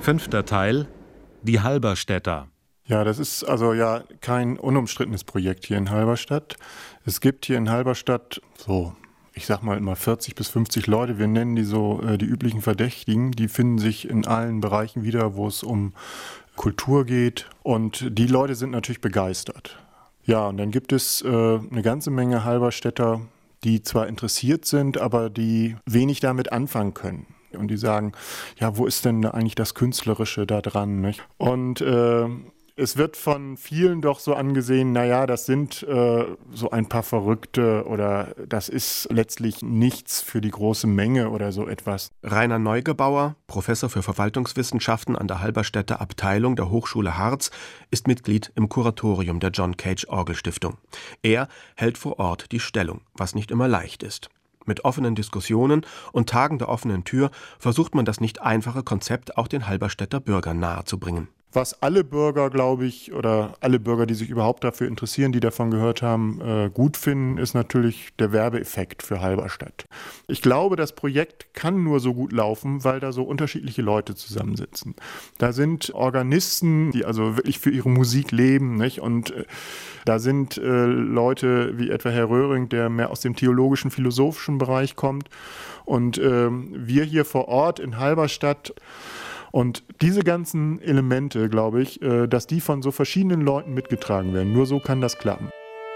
5. Teil: Die Halberstädter. Ja, das ist also ja kein unumstrittenes Projekt hier in Halberstadt. Es gibt hier in Halberstadt so, ich sag mal immer 40 bis 50 Leute. Wir nennen die so die üblichen Verdächtigen. Die finden sich in allen Bereichen wieder, wo es um Kultur geht. Und die Leute sind natürlich begeistert. Ja, und dann gibt es eine ganze Menge Halberstädter, die zwar interessiert sind, aber die wenig damit anfangen können. Und die sagen, ja, wo ist denn eigentlich das Künstlerische da dran? Nicht? Und es wird von vielen doch so angesehen, naja, das sind so ein paar Verrückte oder das ist letztlich nichts für die große Menge oder so etwas. Rainer Neugebauer, Professor für Verwaltungswissenschaften an der Halberstädter Abteilung der Hochschule Harz, ist Mitglied im Kuratorium der John Cage Orgelstiftung. Er hält vor Ort die Stellung, was nicht immer leicht ist. Mit offenen Diskussionen und Tagen der offenen Tür versucht man das nicht einfache Konzept auch den Halberstädter Bürgern nahezubringen. Was alle Bürger, glaube ich, oder alle Bürger, die sich überhaupt dafür interessieren, die davon gehört haben, gut finden, ist natürlich der Werbeeffekt für Halberstadt. Ich glaube, das Projekt kann nur so gut laufen, weil da so unterschiedliche Leute zusammensitzen. Da sind Organisten, die also wirklich für ihre Musik leben, nicht? Und da sind Leute wie etwa Herr Röhring, der mehr aus dem theologischen, philosophischen Bereich kommt. Und wir hier vor Ort in Halberstadt. Und diese ganzen Elemente, glaube ich, dass die von so verschiedenen Leuten mitgetragen werden. Nur so kann das klappen.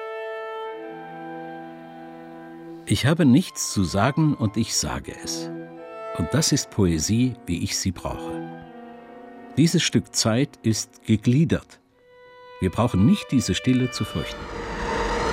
Ich habe nichts zu sagen und ich sage es. Und das ist Poesie, wie ich sie brauche. Dieses Stück Zeit ist gegliedert. Wir brauchen nicht diese Stille zu fürchten.